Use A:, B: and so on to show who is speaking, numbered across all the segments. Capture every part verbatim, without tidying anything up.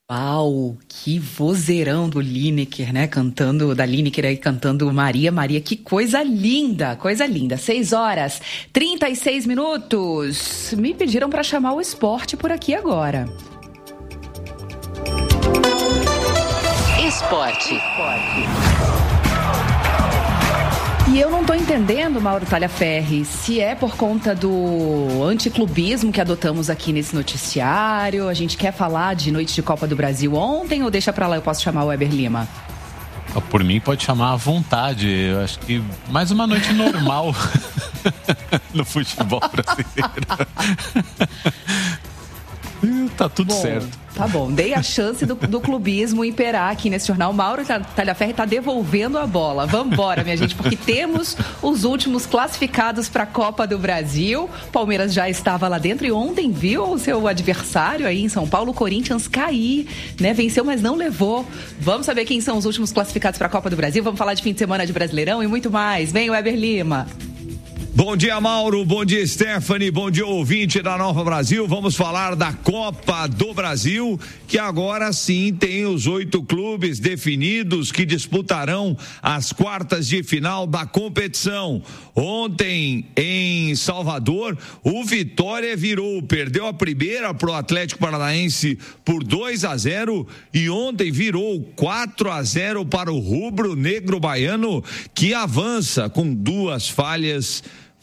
A: Uau, que vozeirão do Lineker, né? Cantando, da Lineker aí, cantando Maria, Maria. Que coisa linda, coisa linda. seis horas, trinta e seis minutos. Me pediram para chamar o esporte por aqui agora.
B: Esporte.
A: E eu não tô entendendo, Mauro Talhaferri, se é por conta do anticlubismo que adotamos aqui nesse noticiário. A gente quer falar de noite de Copa do Brasil ontem ou deixa pra lá, eu posso chamar o Weber Lima?
C: Por mim pode chamar à vontade. Eu acho que mais uma noite normal no futebol brasileiro. Tá tudo
A: bom,
C: certo.
A: Tá bom, dei a chance do, do clubismo imperar aqui nesse jornal. Mauro Talhaferri tá devolvendo a bola. Vambora, minha gente, porque temos os últimos classificados para a Copa do Brasil. Palmeiras já estava lá dentro e ontem viu o seu adversário aí em São Paulo, o Corinthians, cair, né? Venceu, mas não levou. Vamos saber quem são os últimos classificados para a Copa do Brasil. Vamos falar de fim de semana de Brasileirão e muito mais. Vem, Weber Lima.
D: Bom dia, Mauro, bom dia, Stephanie, bom dia, ouvinte da Nova Brasil. Vamos falar da Copa do Brasil, que agora sim tem os oito clubes definidos que disputarão as quartas de final da competição. Ontem, em Salvador, o Vitória virou, perdeu a primeira pro Atlético Paranaense por dois a zero e ontem virou quatro a zero para o Rubro Negro Baiano, que avança com duas falhas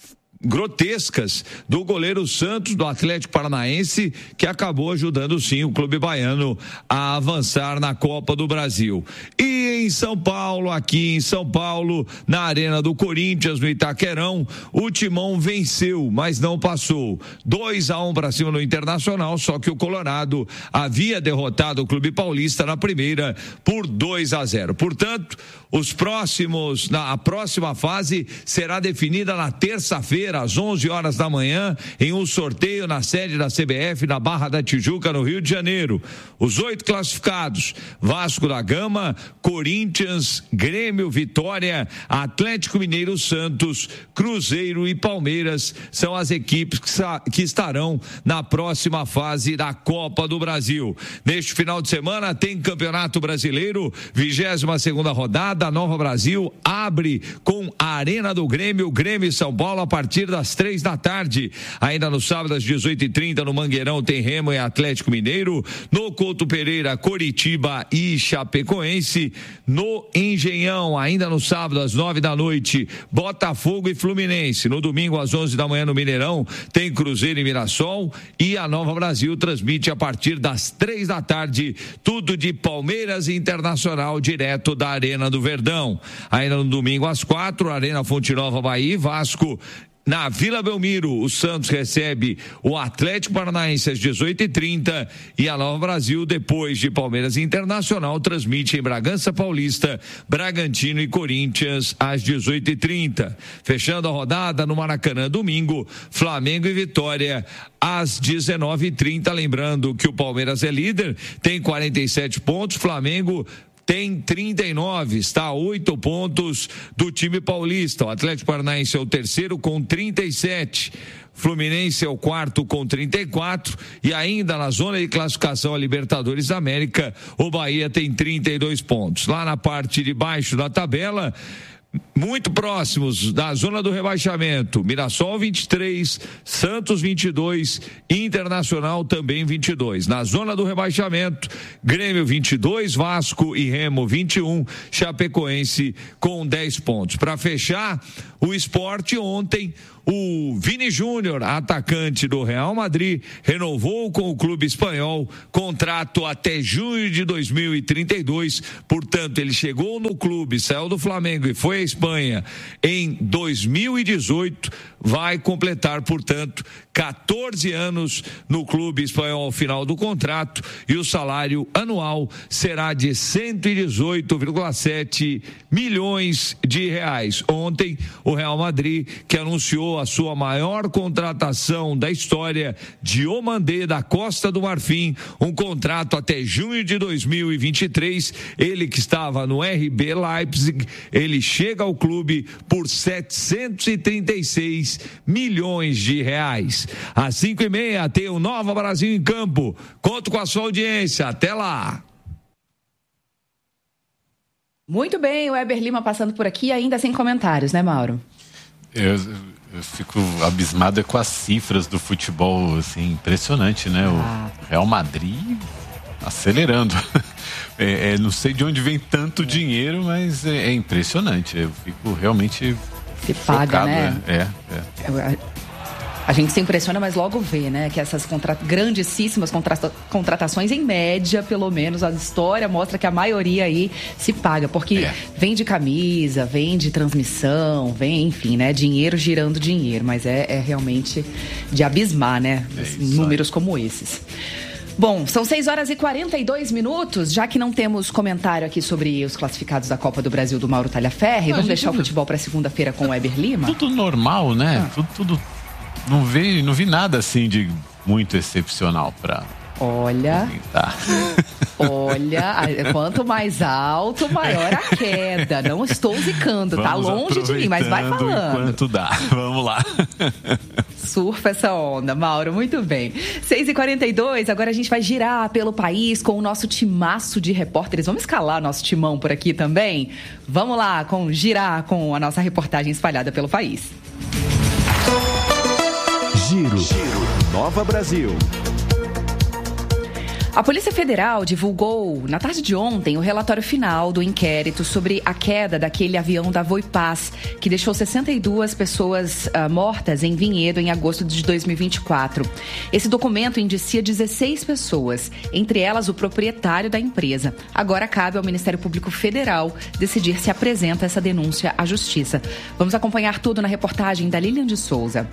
D: grotescas do goleiro Santos do Atlético Paranaense, que acabou ajudando sim o clube baiano a avançar na Copa do Brasil. E em São Paulo, aqui em São Paulo, na Arena do Corinthians, no Itaquerão, o Timão venceu, mas não passou. dois a um para cima no Internacional, só que o Colorado havia derrotado o clube paulista na primeira por dois a zero. Portanto, os próximos, na, a próxima fase será definida na terça-feira, às onze horas da manhã, em um sorteio na sede da C B F, na Barra da Tijuca, no Rio de Janeiro. Os oito classificados: Vasco da Gama, Corinthians, Grêmio, Vitória, Atlético Mineiro, Santos, Cruzeiro e Palmeiras são as equipes que, que estarão na próxima fase da Copa do Brasil. Neste final de semana tem Campeonato Brasileiro, vigésima segunda rodada. A Nova Brasil abre com a Arena do Grêmio, Grêmio e São Paulo, a partir das três da tarde. Ainda no sábado, às dezoito e trinta, no Mangueirão, tem Remo e Atlético Mineiro. No Couto Pereira, Coritiba e Chapecoense. No Engenhão, ainda no sábado, às nove da noite, Botafogo e Fluminense. No domingo, às onze da manhã, no Mineirão, tem Cruzeiro e Mirassol. E a Nova Brasil transmite a partir das três da tarde, tudo de Palmeiras e Internacional, direto da Arena do Verdão. Ainda no domingo, às quatro, Arena Fonte Nova, Bahia e Vasco. Na Vila Belmiro, o Santos recebe o Atlético Paranaense às dezoito e trinta e a Nova Brasil, depois de Palmeiras Internacional, transmite em Bragança Paulista, Bragantino e Corinthians às dezoito e trinta. Fechando a rodada no Maracanã, domingo, Flamengo e Vitória às dezenove e trinta. Lembrando que o Palmeiras é líder, tem quarenta e sete pontos, Flamengo tem trinta e nove, está a oito pontos do time paulista. O Atlético Paranaense é o terceiro com trinta e sete. Fluminense é o quarto com trinta e quatro e ainda na zona de classificação a Libertadores da América, o Bahia tem trinta e dois pontos. Lá na parte de baixo da tabela, muito próximos da zona do rebaixamento, Mirassol vinte e três, Santos vinte e dois, Internacional também vinte e dois. Na zona do rebaixamento, Grêmio vinte e dois, Vasco e Remo vinte e um, Chapecoense com dez pontos. Para fechar, o Sport ontem, o Vini Júnior, atacante do Real Madrid, renovou com o clube espanhol, contrato até junho de dois mil e trinta e dois, portanto ele chegou no clube, saiu do Flamengo e foi à Espanha em dois mil e dezoito, vai completar, portanto, quatorze anos no clube espanhol ao final do contrato e o salário anual será de cento e dezoito vírgula sete milhões de reais. Ontem, o Real Madrid, que anunciou a sua maior contratação da história, Diomandé da Costa do Marfim, um contrato até junho de dois mil e vinte e três, ele que estava no R B Leipzig, ele chega ao clube por setecentos e trinta e seis milhões de reais. três. Às cinco e meia tem o Nova Brasil em campo. Conto com a sua audiência. Até lá.
A: Muito bem, o Weber Lima passando por aqui, ainda sem comentários, né, Mauro?
C: Eu, eu fico abismado com as cifras do futebol, assim, impressionante, né? Ah. O Real Madrid acelerando. É, é, não sei de onde vem tanto é. dinheiro, mas é, é impressionante. Eu fico realmente
A: Se paga,
C: chocado,
A: né?
C: É, é.
A: A gente se impressiona, mas logo vê, né? Que essas contra... grandíssimas contra... contratações, em média, pelo menos, a história mostra que a maioria aí se paga. Porque é. vem de camisa, vem de transmissão, vem, enfim, né? Dinheiro girando dinheiro. Mas é, é realmente de abismar, né? É números aí. Como esses. Bom, são seis horas e quarenta e dois minutos, já que não temos comentário aqui sobre os classificados da Copa do Brasil do Mauro Talhaferri, vamos deixar tudo... o futebol para segunda-feira com o Weber Lima?
C: Tudo normal, né?
A: Ah.
C: Tudo, tudo... Não vi, não vi nada assim de muito excepcional para...
A: Olha,
C: tá.
A: olha, quanto mais alto, maior a queda. Não estou zicando, tá longe de mim, mas vai falando.
C: Enquanto dá, vamos lá.
A: Surfa essa onda, Mauro, muito bem. seis e quarenta e dois, agora a gente vai girar pelo país com o nosso timaço de repórteres. Vamos escalar nosso timão por aqui também? Vamos lá, com girar com a nossa reportagem espalhada pelo país.
B: Giro, Giro. Nova Brasil.
A: A Polícia Federal divulgou, na tarde de ontem, o relatório final do inquérito sobre a queda daquele avião da Voipaz, que deixou sessenta e duas pessoas uh, mortas em Vinhedo em agosto de dois mil e vinte e quatro. Esse documento indicia dezesseis pessoas, entre elas o proprietário da empresa. Agora cabe ao Ministério Público Federal decidir se apresenta essa denúncia à Justiça. Vamos acompanhar tudo na reportagem da Lilian de Souza.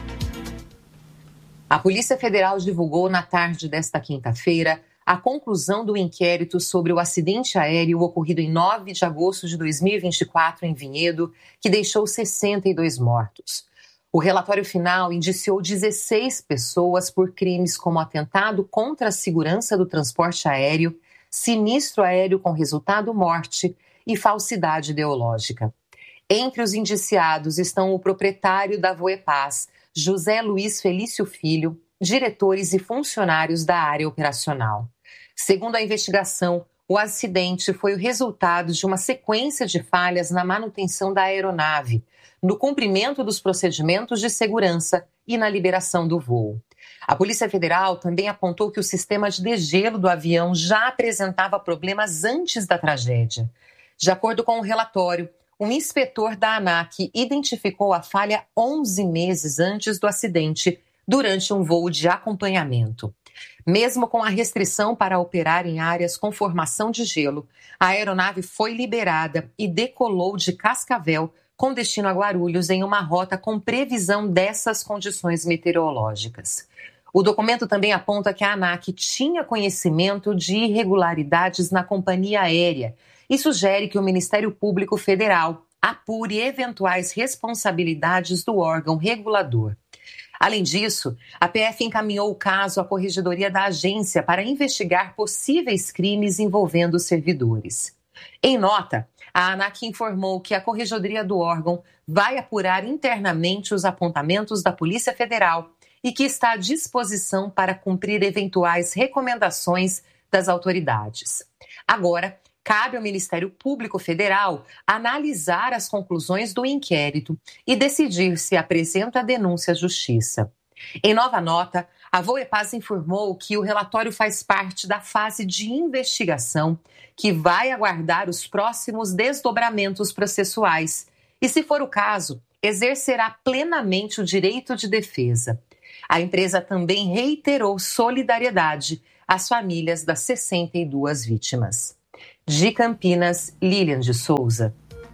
E: A Polícia Federal divulgou na tarde desta quinta-feira a conclusão do inquérito sobre o acidente aéreo ocorrido em nove de agosto de dois mil e vinte e quatro em Vinhedo, que deixou sessenta e dois mortos. O relatório final indiciou dezesseis pessoas por crimes como atentado contra a segurança do transporte aéreo, sinistro aéreo com resultado morte e falsidade ideológica. Entre os indiciados estão o proprietário da Voipaz, José Luiz Felício Filho, diretores e funcionários da área operacional. Segundo a investigação, o acidente foi o resultado de uma sequência de falhas na manutenção da aeronave, no cumprimento dos procedimentos de segurança e na liberação do voo. A Polícia Federal também apontou que o sistema de degelo do avião já apresentava problemas antes da tragédia. De acordo com o relatório, um inspetor da ANAC identificou a falha onze meses antes do acidente, durante um voo de acompanhamento. Mesmo com a restrição para operar em áreas com formação de gelo, a aeronave foi liberada e decolou de Cascavel, com destino a Guarulhos, em uma rota com previsão dessas condições meteorológicas. O documento também aponta que a ANAC tinha conhecimento de irregularidades na companhia aérea e sugere que o Ministério Público Federal apure eventuais responsabilidades do órgão regulador. Além disso, a P F encaminhou o caso à Corregedoria da agência para investigar possíveis crimes envolvendo os servidores. Em nota, a ANAC informou que a Corregedoria do órgão vai apurar internamente os apontamentos da Polícia Federal e que está à disposição para cumprir eventuais recomendações das autoridades. Agora, cabe ao Ministério Público Federal analisar as conclusões do inquérito e decidir se apresenta a denúncia à Justiça. Em nova nota, a Voipaz informou que o relatório faz parte da fase de investigação que vai aguardar os próximos desdobramentos processuais e, se for o caso, exercerá plenamente o direito de defesa. A empresa também reiterou solidariedade às famílias das sessenta e duas vítimas. De Campinas, Lilian de Souza.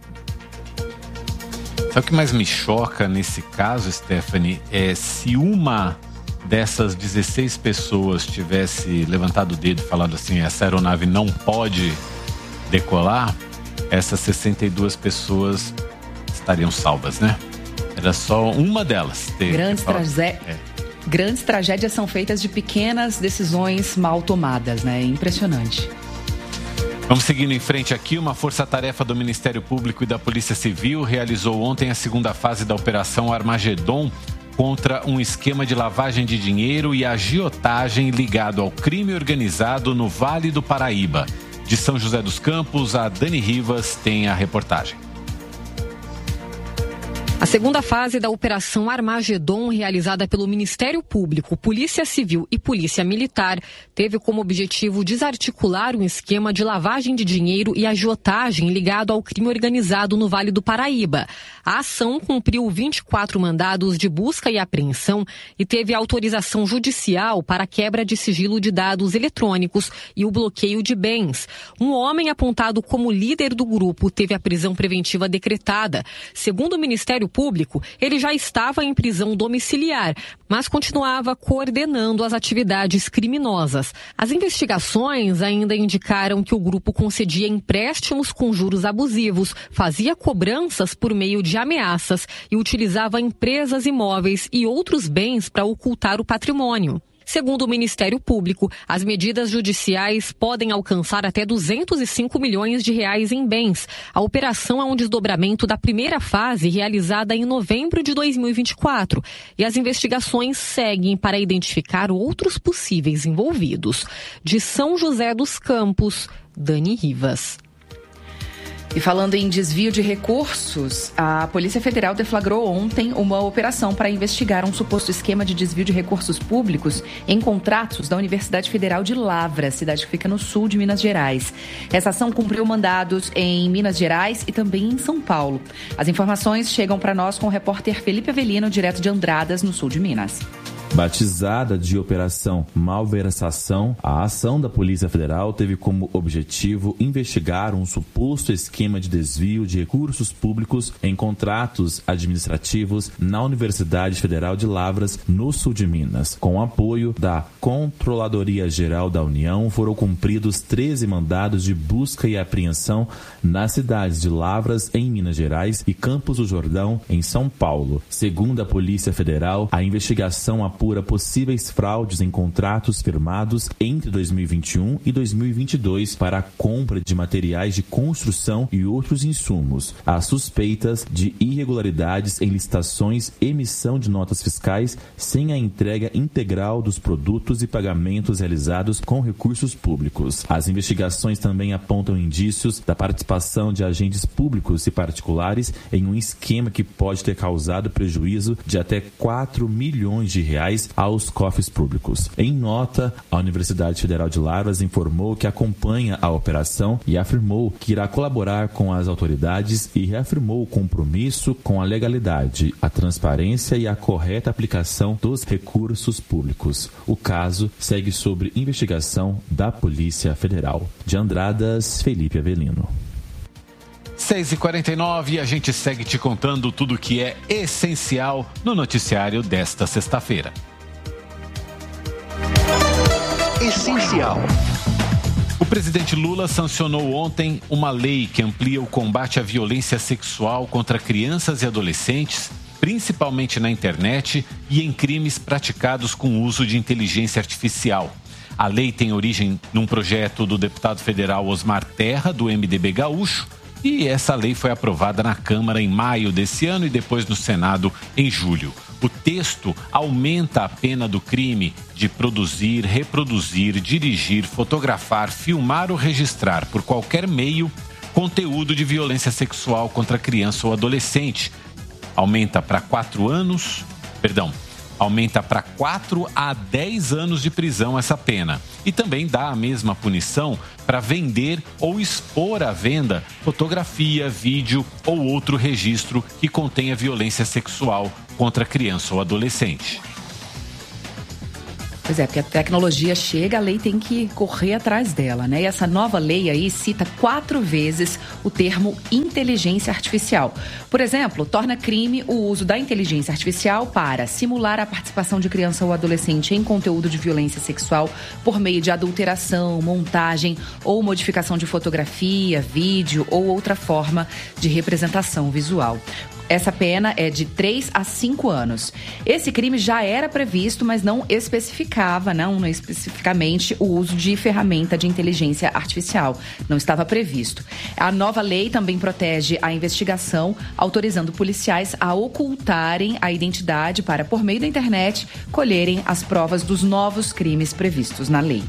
C: Sabe o que mais me choca nesse caso, Stephanie? É se uma dessas dezesseis pessoas tivesse levantado o dedo e falado assim, essa aeronave não pode decolar, essas sessenta e duas pessoas estariam salvas, né? Era só uma delas. Ter,
A: Grandes,
C: ter
A: tragé- é. Grandes tragédias são feitas de pequenas decisões mal tomadas, né? Impressionante.
C: Vamos seguindo em frente aqui. Uma força-tarefa do Ministério Público e da Polícia Civil realizou ontem a segunda fase da Operação Armagedon contra um esquema de lavagem de dinheiro e agiotagem ligado ao crime organizado no Vale do Paraíba. De São José dos Campos, a Dani Rivas tem a reportagem.
F: A segunda fase da Operação Armagedon, realizada pelo Ministério Público, Polícia Civil e Polícia Militar, teve como objetivo desarticular um esquema de lavagem de dinheiro e agiotagem ligado ao crime organizado no Vale do Paraíba. A ação cumpriu vinte e quatro mandados de busca e apreensão e teve autorização judicial para a quebra de sigilo de dados eletrônicos e o bloqueio de bens. Um homem apontado como líder do grupo teve a prisão preventiva decretada. Segundo o Ministério Público, ele já estava em prisão domiciliar, mas continuava coordenando as atividades criminosas. As investigações ainda indicaram que o grupo concedia empréstimos com juros abusivos, fazia cobranças por meio de ameaças e utilizava empresas imóveis e outros bens para ocultar o patrimônio. Segundo o Ministério Público, as medidas judiciais podem alcançar até duzentos e cinco milhões de reais em bens. A operação é um desdobramento da primeira fase realizada em novembro de dois mil e vinte e quatro e as investigações seguem para identificar outros possíveis envolvidos. De São José dos Campos, Dani Rivas.
A: E falando em desvio de recursos, a Polícia Federal deflagrou ontem uma operação para investigar um suposto esquema de desvio de recursos públicos em contratos da Universidade Federal de Lavras, cidade que fica no sul de Minas Gerais. Essa ação cumpriu mandados em Minas Gerais e também em São Paulo. As informações chegam para nós com o repórter Felipe Avelino, direto de Andradas, no sul de Minas.
G: Batizada de Operação Malversação, a ação da Polícia Federal teve como objetivo investigar um suposto esquema de desvio de recursos públicos em contratos administrativos na Universidade Federal de Lavras, no sul de Minas. Com o apoio da Controladoria Geral da União, foram cumpridos treze mandados de busca e apreensão nas cidades de Lavras, em Minas Gerais, e Campos do Jordão, em São Paulo. Segundo a Polícia Federal, a investigação apura possíveis fraudes em contratos firmados entre dois mil e vinte e um e dois mil e vinte e dois para a compra de materiais de construção e outros insumos. Há suspeitas de irregularidades em licitações, emissão de notas fiscais sem a entrega integral dos produtos e pagamentos realizados com recursos públicos. As investigações também apontam indícios da participação de agentes públicos e particulares em um esquema que pode ter causado prejuízo de até quatro milhões de reais aos cofres públicos. Em nota, a Universidade Federal de Lavras informou que acompanha a operação e afirmou que irá colaborar com as autoridades e reafirmou o compromisso com a legalidade, a transparência e a correta aplicação dos recursos públicos. O caso segue sob investigação da Polícia Federal. De Andradas, Felipe Avelino.
C: seis e quarenta e nove e a gente segue te contando tudo o que é essencial no noticiário desta sexta-feira.
B: Essencial.
C: O presidente Lula sancionou ontem uma lei que amplia o combate à violência sexual contra crianças e adolescentes, principalmente na internet e em crimes praticados com o uso de inteligência artificial. A lei tem origem num projeto do deputado federal Osmar Terra, do M D B gaúcho, e essa lei foi aprovada na Câmara em maio desse ano e depois no Senado em julho. O texto aumenta a pena do crime de produzir, reproduzir, dirigir, fotografar, filmar ou registrar por qualquer meio conteúdo de violência sexual contra criança ou adolescente. Aumenta para quatro anos, perdão, aumenta para quatro a dez anos de prisão essa pena. E também dá a mesma punição para vender ou expor à venda fotografia, vídeo ou outro registro que contenha violência sexual contra criança ou adolescente.
A: Pois é, porque a tecnologia chega, a lei tem que correr atrás dela, né? E essa nova lei aí cita quatro vezes o termo inteligência artificial. Por exemplo, torna crime o uso da inteligência artificial para simular a participação de criança ou adolescente em conteúdo de violência sexual por meio de adulteração, montagem ou modificação de fotografia, vídeo ou outra forma de representação visual. Essa pena é de três a cinco anos. Esse crime já era previsto, mas não especificava, não, não especificamente, o uso de ferramenta de inteligência artificial. Não estava previsto. A nova lei também protege a investigação, autorizando policiais a ocultarem a identidade para, por meio da internet, colherem as provas dos novos crimes previstos na lei.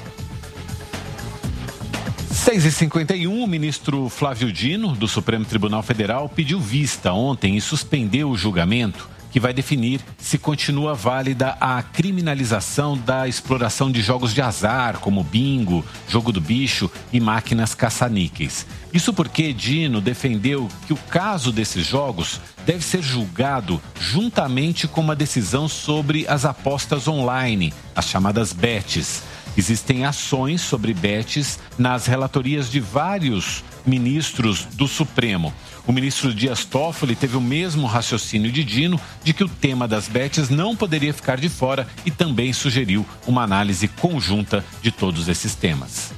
C: seis e cinquenta e um, o ministro Flávio Dino, do Supremo Tribunal Federal, pediu vista ontem e suspendeu o julgamento que vai definir se continua válida a criminalização da exploração de jogos de azar, como bingo, jogo do bicho e máquinas caça-níqueis. Isso porque Dino defendeu que o caso desses jogos deve ser julgado juntamente com uma decisão sobre as apostas online, as chamadas bets. Existem ações sobre bets nas relatorias de vários ministros do Supremo. O ministro Dias Toffoli teve o mesmo raciocínio de Dino de que o tema das bets não poderia ficar de fora e também sugeriu uma análise conjunta de todos esses temas.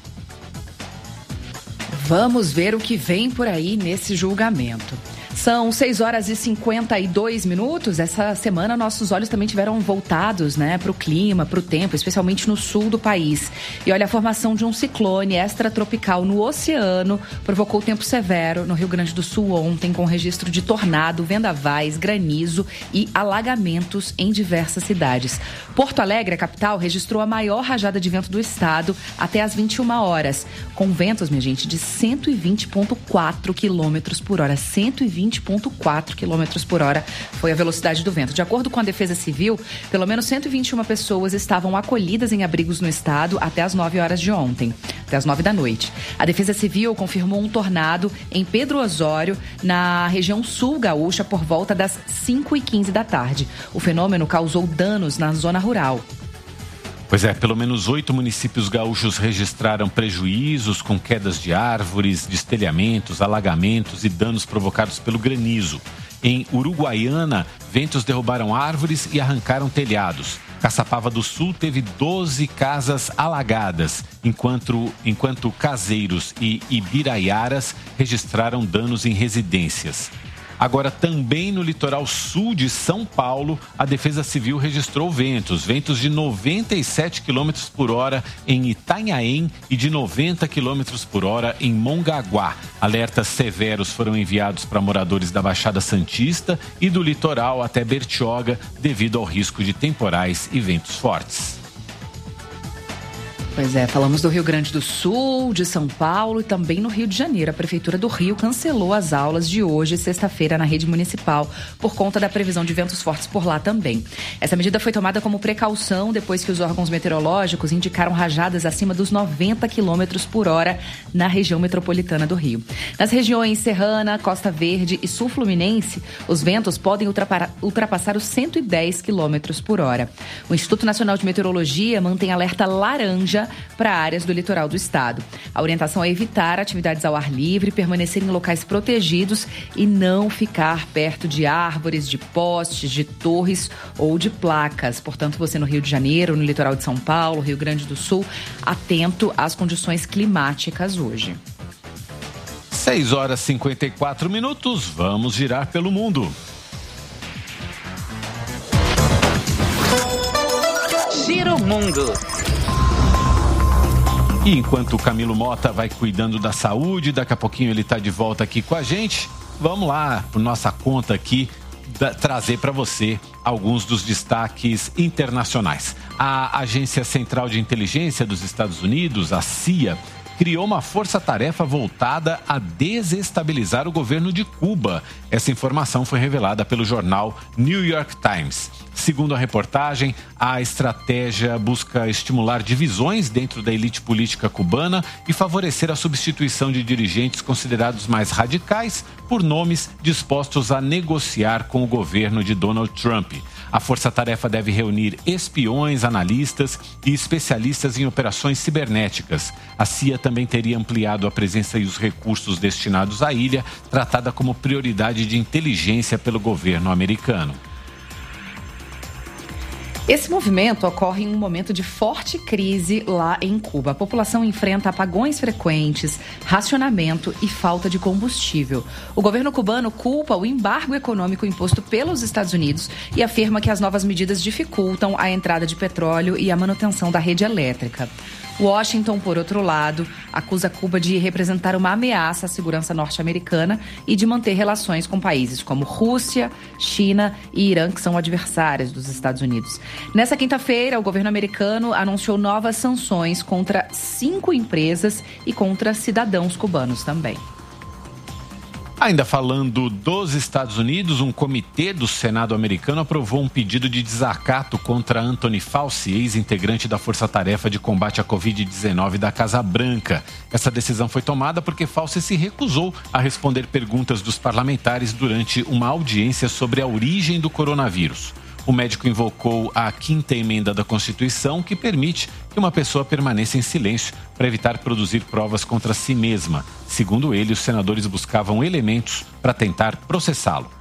A: Vamos ver o que vem por aí nesse julgamento. São seis horas e cinquenta e dois minutos. Essa semana nossos olhos também tiveram voltados, né, para o clima, para o tempo, especialmente no sul do país. E olha, a formação de um ciclone extratropical no oceano provocou tempo severo no Rio Grande do Sul ontem, com registro de tornado, vendavais, granizo e alagamentos em diversas cidades. Porto Alegre, a capital, registrou a maior rajada de vento do estado até às vinte e uma horas, com ventos, minha gente, de cento e vinte vírgula quatro quilômetros por hora. cento e vinte vírgula quatro quilômetros por hora foi a velocidade do vento. De acordo com a Defesa Civil, pelo menos cento e vinte e uma pessoas estavam acolhidas em abrigos no estado até as nove horas de ontem, até as nove da noite. A Defesa Civil confirmou um tornado em Pedro Osório, na região sul gaúcha, por volta das cinco e quinze da tarde. O fenômeno causou danos na zona rural.
C: Pois é, pelo menos oito municípios gaúchos registraram prejuízos com quedas de árvores, destelhamentos, alagamentos e danos provocados pelo granizo. Em Uruguaiana, ventos derrubaram árvores e arrancaram telhados. Caçapava do Sul teve doze casas alagadas, enquanto, enquanto Caseiros e Ibiraiaras registraram danos em residências. Agora, também no litoral sul de São Paulo, a Defesa Civil registrou ventos, ventos de noventa e sete quilômetros por hora em Itanhaém e de noventa quilômetros por hora em Mongaguá. Alertas severos foram enviados para moradores da Baixada Santista e do litoral até Bertioga, devido ao risco de temporais e ventos fortes.
A: Pois é, falamos do Rio Grande do Sul, de São Paulo e também no Rio de Janeiro. A Prefeitura do Rio cancelou as aulas de hoje, sexta-feira, na rede municipal, por conta da previsão de ventos fortes por lá também. Essa medida foi tomada como precaução depois que os órgãos meteorológicos indicaram rajadas acima dos noventa quilômetros por hora na região metropolitana do Rio. Nas regiões Serrana, Costa Verde e Sul Fluminense, os ventos podem ultrapassar os cento e dez quilômetros por hora. O Instituto Nacional de Meteorologia mantém alerta laranja para áreas do litoral do estado. A orientação é evitar atividades ao ar livre, permanecer em locais protegidos e não ficar perto de árvores, de postes, de torres ou de placas. Portanto, você no Rio de Janeiro, no litoral de São Paulo, Rio Grande do Sul, atento às condições climáticas hoje.
C: seis horas e cinquenta e quatro minutos, vamos girar pelo mundo.
B: Giro Mundo.
C: E enquanto o Camilo Mota vai cuidando da saúde, daqui a pouquinho ele está de volta aqui com a gente. Vamos lá, por nossa conta aqui, da, trazer para você alguns dos destaques internacionais. A Agência Central de Inteligência dos Estados Unidos, a C I A, criou uma força-tarefa voltada a desestabilizar o governo de Cuba. Essa informação foi revelada pelo jornal New York Times. Segundo a reportagem, a estratégia busca estimular divisões dentro da elite política cubana e favorecer a substituição de dirigentes considerados mais radicais por nomes dispostos a negociar com o governo de Donald Trump. A força-tarefa deve reunir espiões, analistas e especialistas em operações cibernéticas. A C I A também teria ampliado a presença e os recursos destinados à ilha, tratada como prioridade de inteligência pelo governo americano.
A: Esse movimento ocorre em um momento de forte crise lá em Cuba. A população enfrenta apagões frequentes, racionamento e falta de combustível. O governo cubano culpa o embargo econômico imposto pelos Estados Unidos e afirma que as novas medidas dificultam a entrada de petróleo e a manutenção da rede elétrica. Washington, por outro lado, acusa Cuba de representar uma ameaça à segurança norte-americana e de manter relações com países como Rússia, China e Irã, que são adversários dos Estados Unidos. Nessa quinta-feira, o governo americano anunciou novas sanções contra cinco empresas e contra cidadãos cubanos também.
C: Ainda falando dos Estados Unidos, um comitê do Senado americano aprovou um pedido de desacato contra Anthony Fauci, ex-integrante da Força-Tarefa de Combate à covid dezenove da Casa Branca. Essa decisão foi tomada porque Fauci se recusou a responder perguntas dos parlamentares durante uma audiência sobre a origem do coronavírus. O médico invocou a quinta emenda da Constituição, que permite que uma pessoa permaneça em silêncio para evitar produzir provas contra si mesma. Segundo ele, os senadores buscavam elementos para tentar processá-lo.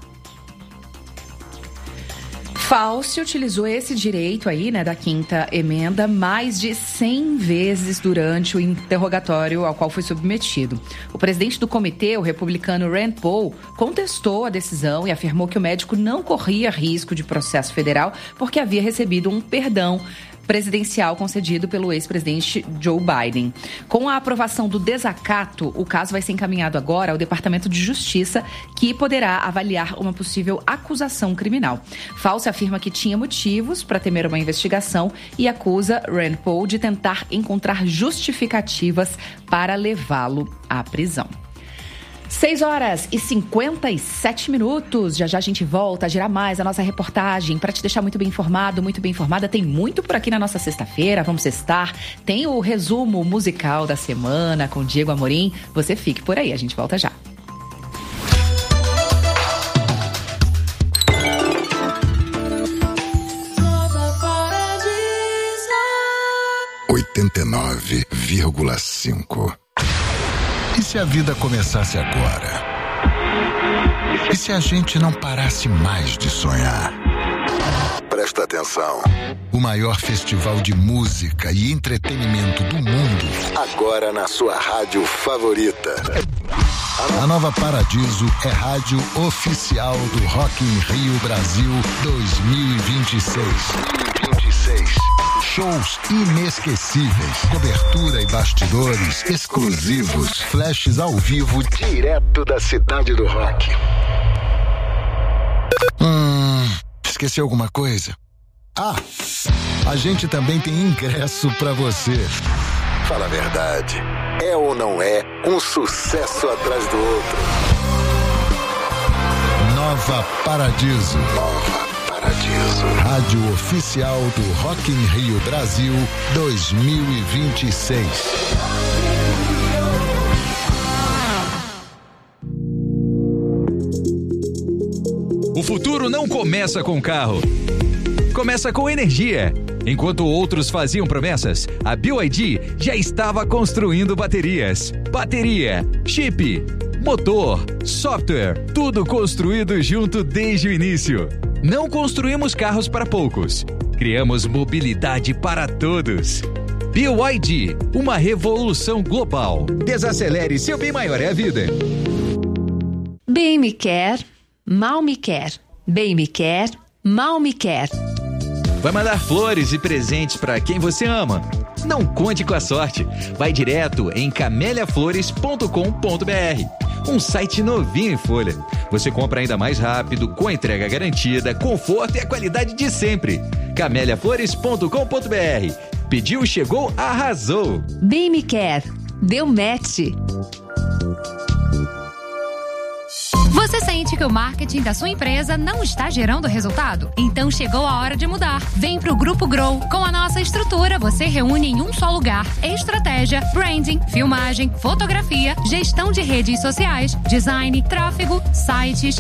A: Fauci utilizou esse direito aí, né, da quinta emenda, mais de cem vezes durante o interrogatório ao qual foi submetido. O presidente do comitê, o republicano Rand Paul, contestou a decisão e afirmou que o médico não corria risco de processo federal porque havia recebido um perdão presidencial concedido pelo ex-presidente Joe Biden. Com a aprovação do desacato, o caso vai ser encaminhado agora ao Departamento de Justiça, que poderá avaliar uma possível acusação criminal. Fauci afirma que tinha motivos para temer uma investigação e acusa Rand Paul de tentar encontrar justificativas para levá-lo à prisão. seis horas e cinquenta e sete minutos. Já já a gente volta a girar mais a nossa reportagem para te deixar muito bem informado, muito bem informada. Tem muito por aqui na nossa sexta-feira. Vamos sextar. Tem o resumo musical da semana com Diego Amorim. Você fique por aí, a gente volta já.
H: oitenta e nove vírgula cinco. E se a vida começasse agora? E se a gente não parasse mais de sonhar? Presta atenção. O maior festival de música e entretenimento do mundo, agora na sua rádio favorita. A Nova Paradiso é rádio oficial do Rock in Rio Brasil dois mil e vinte e seis. dois mil e vinte e seis. Shows inesquecíveis, cobertura e bastidores exclusivos, flashes ao vivo direto da cidade do rock. Hum, esqueci alguma coisa? Ah, a gente também tem ingresso pra você. Fala a verdade, é ou não é um sucesso atrás do outro? Nova Paradiso. Nova Paradiso. Rádio oficial do Rock in Rio Brasil dois mil e vinte e seis.
I: O futuro não começa com carro. Começa com energia. Enquanto outros faziam promessas, a B Y D já estava construindo baterias. Bateria, chip, motor, software, tudo construído junto desde o início. Não construímos carros para poucos. Criamos mobilidade para todos. B Y D, uma revolução global. Desacelere, seu bem maior é a vida.
J: Bem me quer, mal me quer. Bem me quer, mal me quer.
I: Vai mandar flores e presentes para quem você ama? Não conte com a sorte. Vai direto em camélia flores ponto com ponto b r. Um site novinho em folha. Você compra ainda mais rápido, com entrega garantida, conforto e a qualidade de sempre. camélia flores ponto com ponto b r. Pediu, chegou, arrasou.
J: Bem me quer. Deu match.
K: Você sente que o marketing da sua empresa não está gerando resultado? Então chegou a hora de mudar. Vem pro Grupo Grow. Com a nossa estrutura, você reúne em um só lugar estratégia, branding, filmagem, fotografia, gestão de redes sociais, design, tráfego, sites,